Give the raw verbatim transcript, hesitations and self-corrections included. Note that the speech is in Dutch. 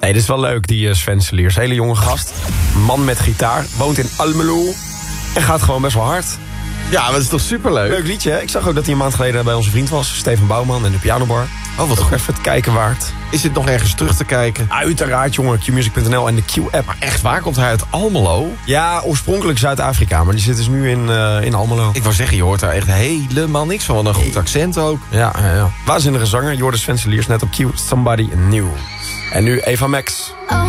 Hey, dit is wel leuk, die uh, Sven Seliers. Hele jonge gast. Man met gitaar. Woont in Almelo. En gaat gewoon best wel hard. Ja, maar dat is toch superleuk? Leuk liedje, hè? Ik zag ook dat hij een maand geleden bij onze vriend was. Steven Bouwman in de pianobar. Oh, wat ook goed. even het kijken waard. Is dit nog ergens terug te kijken? Uiteraard, jongen. Q music punt n l en de Q-app. Maar echt, waar komt hij uit? Almelo? Ja, oorspronkelijk Zuid-Afrika. Maar die zit dus nu in, uh, in Almelo. Ik wou zeggen, je hoort daar echt helemaal niks van. Wat een goed accent ook. Ja, ja, ja. Waanzinnige zanger. Je hoorde Sven Seliers net op Q. Somebody New. En nu Eva Max.